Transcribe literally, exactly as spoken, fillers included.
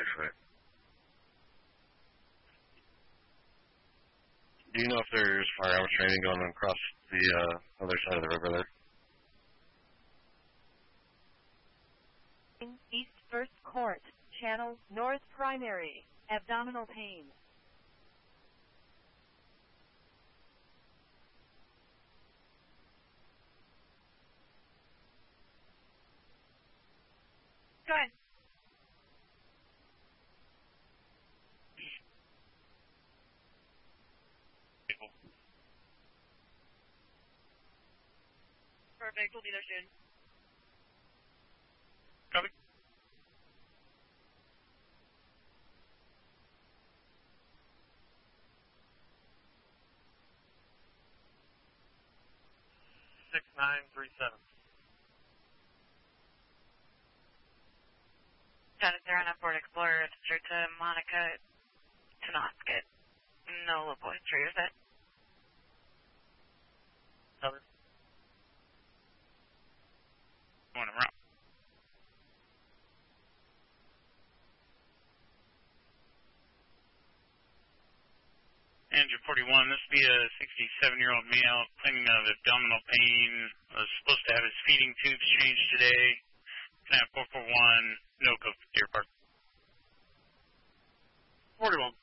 six eight. Do you know if there's firearms training going on across the uh, other side of the river there? East First Court, Channel, North Primary, abdominal pain. Go ahead. Perfect, we'll be there soon. Copy. six nine three seven. Got it there on a Ford Explorer, through to Monica Tenasket. No local history, is that? Cover. Going around. Andrew forty-one, this would be a sixty-seven-year-old male claiming of abdominal pain. Was supposed to have his feeding tubes changed today. Can I have four four one, no code for Deer Park. forty-one.